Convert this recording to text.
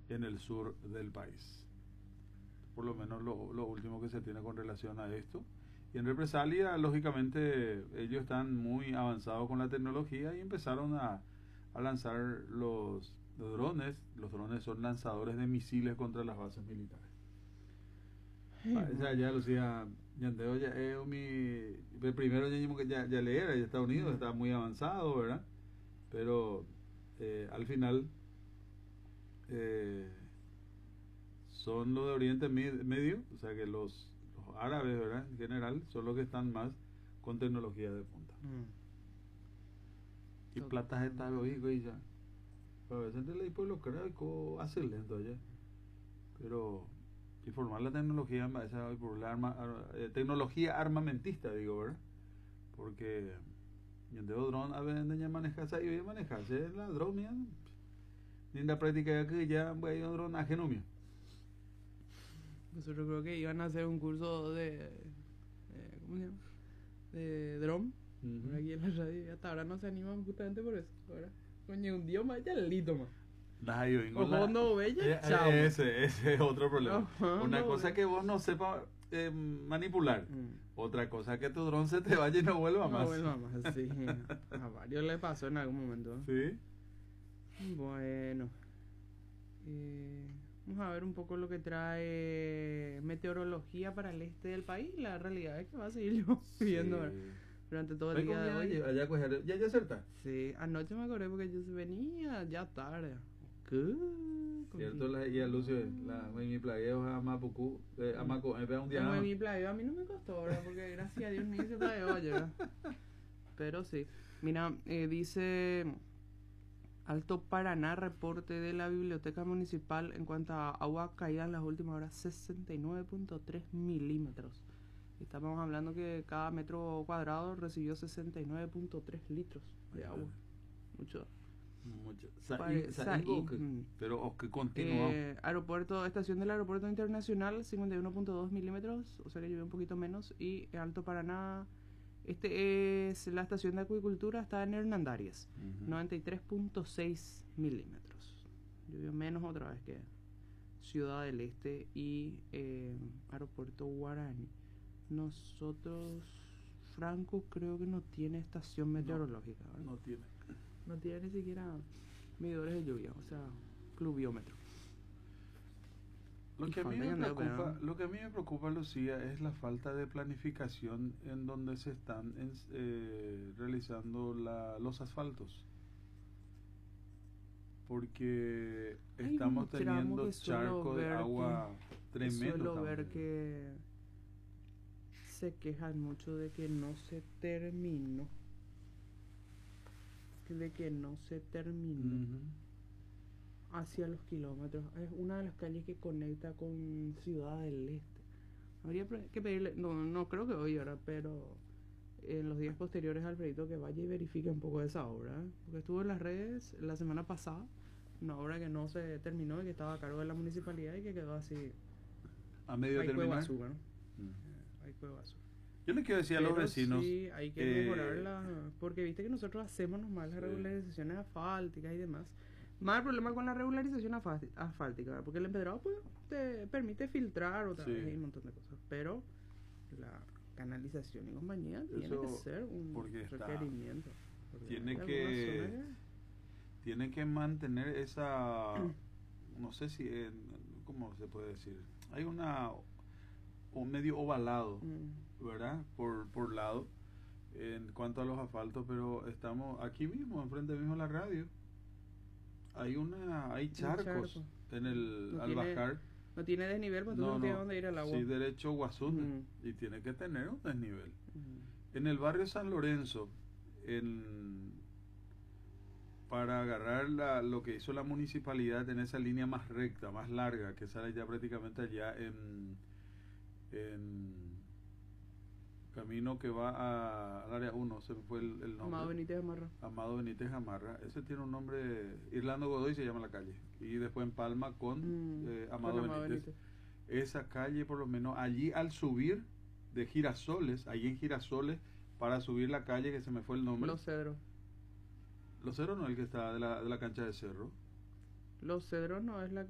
en el sur del país. Por lo menos lo último que se tiene con relación a esto. Y en represalia, lógicamente, ellos están muy avanzados con la tecnología y empezaron a lanzar los drones. Los drones son lanzadores de misiles contra las bases militares. Ya Lucía, ya te oye, el primero ya le era, ya Estados Unidos está muy avanzado, ¿verdad? Pero al final son los de Oriente Medio, o sea que los árabes, ¿verdad? En general, son los que están más con tecnología de punta. Y platas está lógico y ya. A veces le por lo creo que hace lento ya. Pero informar la tecnología, esa por la tecnología armamentista, digo, ¿verdad? Porque yo tengo dron a ver ya manejarse y manejarse la dron mía. Ni la práctica que ya voy a un dron ajeno mío. Pues yo creo que iban a hacer un curso de ¿cómo se llama? De dron por aquí en la radio, y hasta ahora no se animan justamente por eso, ¿verdad? Coño, un dios más ya listo más. Ojo, no bella, chao. Ese es otro problema. Una cosa que vos no sepas manipular. Otra cosa que tu dron se te vaya y no vuelva más. No vuelva más, sí. A varios le pasó en algún momento. Sí. Bueno. Vamos a ver un poco lo que trae meteorología para el este del país. La realidad es que va a seguir lloviendo durante todo el día de hoy. Allá ya acerta. Sí, anoche me acordé porque yo venía ya tarde. ¿Qué? Cierto, y a Lucio, mi plagueo a Mapucú, a Maco, un día. Mi plagueo a mí no me costó, ¿verdad? Porque gracias a Dios ni se plagueó ayer. Pero sí. Mira, dice Alto Paraná, reporte de la Biblioteca Municipal en cuanto a agua caída en las últimas horas, 69.3 milímetros. Estamos hablando que cada metro cuadrado recibió 69.3 litros de agua. Mucho. Pero que continúa. Aeropuerto, estación del Aeropuerto Internacional, 51.2 milímetros, o sea que llovió un poquito menos. Y Alto Paraná, es la estación de acuicultura, está en Hernandarias, 93.6 milímetros. Llovió menos otra vez que Ciudad del Este y Aeropuerto Guaraní. Nosotros, Franco, creo que no tiene estación meteorológica, ¿verdad? No tiene ni siquiera medidores de lluvia, o sea, pluviómetro. Lo que a mí me preocupa, Lucía, es la falta de planificación en donde se están realizando los asfaltos. Porque estamos teniendo charcos de agua tremendo. Suelo ver que se quejan mucho de que no se terminó. Hacia los kilómetros. Es una de las calles que conecta con Ciudad del Este. Habría que pedirle, no creo que hoy, ¿verdad? Pero en los días posteriores, Alfredito, que vaya y verifique un poco de esa obra, porque estuvo en las redes la semana pasada, una obra que no se terminó y que estaba a cargo de la municipalidad y que quedó así a medio terminar. Basura, ¿no? Hay basura. Yo le quiero decir a los vecinos, sí, hay que mejorarla, porque viste que nosotros hacemos nomás las regularizaciones asfálticas y demás. Más el problema con la regularización asfáltica, ¿verdad? Porque el empedrado pues te permite filtrar otra vez y un montón de cosas, pero la canalización y compañía tiene que ser un requerimiento. Tiene que mantener esa, no sé si, ¿cómo se puede decir? Hay un medio ovalado, ¿verdad? Por lado, en cuanto a los asfaltos, pero estamos aquí mismo, enfrente mismo de la radio. Hay charcos al bajar. No tiene desnivel, pues no tiene dónde ir el agua. Sí, derecho Guasune, y tiene que tener un desnivel. En el barrio San Lorenzo, para agarrar lo que hizo la municipalidad en esa línea más recta, más larga, que sale ya prácticamente allá en camino que va al área 1, se me fue el nombre. Amado Benítez Gamarra. Ese tiene un nombre, Irlando Godoy se llama la calle. Y después en Palma con Amado Benítez. Esa calle, por lo menos, allí al subir de Girasoles, allí en Girasoles, para subir la calle que se me fue el nombre. Los Cedros. Los Cedros no es el que está de la cancha de Cerro. Los Cedros no es la